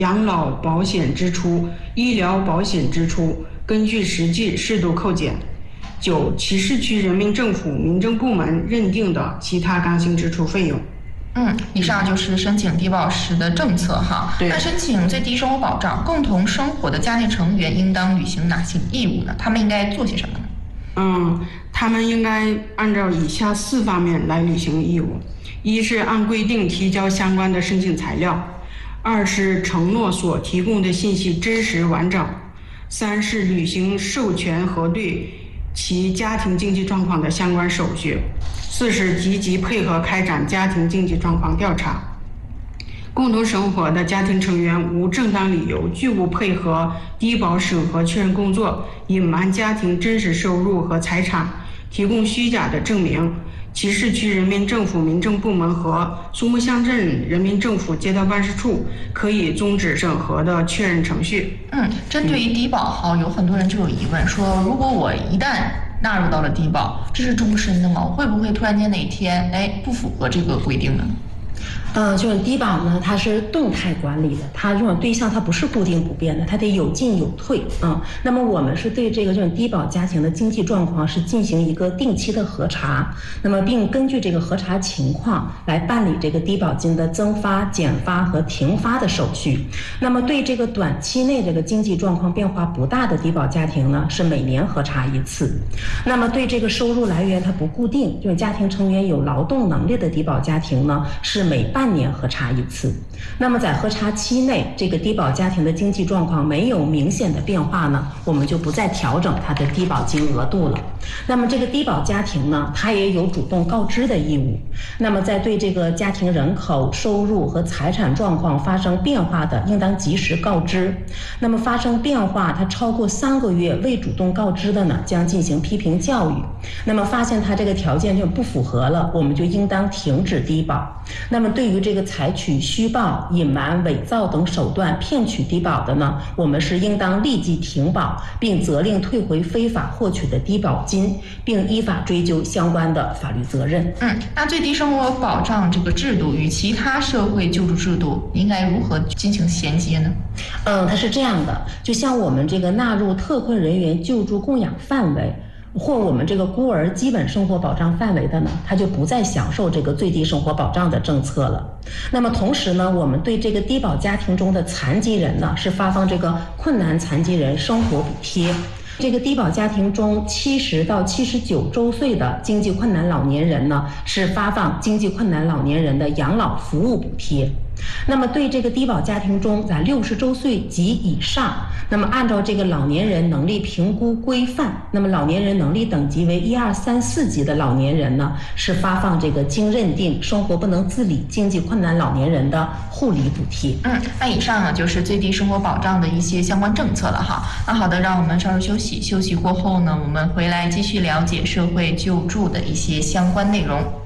养老保险支出、医疗保险支出根据实际适度扣减。9、其市区人民政府民政部门认定的其他刚性支出费用。 以上就是申请低保时的政策哈。 对。 那申请最低生活保障，共同生活的家庭成员应当履行哪些义务呢？他们应该做些什么呢？ 他们应该按照以下4方面来履行义务：一是按规定提交相关的申请材料；2是承诺所提供的信息真实完整；3是履行授权核对其家庭经济状况的相关手续；4是积极配合开展家庭经济状况调查。共同生活的家庭成员无正当理由拒不配合低保审核确认工作，隐瞒家庭真实收入和财产，提供虚假的证明，其市区人民政府民政部门和苏木乡镇人民政府街道办事处可以终止审核的确认程序。 针对于低保有很多人就有疑问，说如果我一旦纳入到了低保，这是终身的吗？会不会突然间哪天不符合这个规定呢？ 就是低保呢，它是动态管理的，它这种对象它不是固定不变的，它得有进有退那么我们是对这种低保家庭的经济状况是进行一个定期的核查，那么并根据这个核查情况来办理这个低保金的增发、减发和停发的手续。那么对这个短期内这个经济状况变化不大的低保家庭呢，是每年核查1次。那么对这个收入来源它不固定，就是家庭成员有劳动能力的低保家庭呢，是每半年核查1次。那么在核查期内，这个低保家庭的经济状况没有明显的变化呢，我们就不再调整它的低保金额度了。那么这个低保家庭呢，它也有主动告知的义务。那么在对这个家庭人口、收入和财产状况发生变化的，应当及时告知。那么发生变化它超过3个月未主动告知的呢，将进行批评教育。那么发现它这个条件就不符合了，我们就应当停止低保。那么对于这个采取虚报、隐瞒、伪造等手段骗取低保的呢，我们是应当立即停保，并责令退回非法获取的低保金，并依法追究相关的法律责任。 那最低生活保障这个制度与其他社会救助制度应该如何进行衔接呢？ 它是这样的，就像我们这个纳入特困人员救助供养范围或我们这个孤儿基本生活保障范围的呢，他就不再享受这个最低生活保障的政策了。那么同时呢，我们对这个低保家庭中的残疾人呢，是发放这个困难残疾人生活补贴。这个低保家庭中70到79周岁的经济困难老年人呢，是发放经济困难老年人的养老服务补贴。那么对这个低保家庭中在60周岁及以上，那么按照这个老年人能力评估规范，那么老年人能力等级为1、2、3、4级的老年人呢，是发放这个经认定生活不能自理经济困难老年人的护理补贴。 那以上呢就是最低生活保障的一些相关政策了哈。那好的，让我们稍事休息，休息过后呢，我们回来继续了解社会救助的一些相关内容。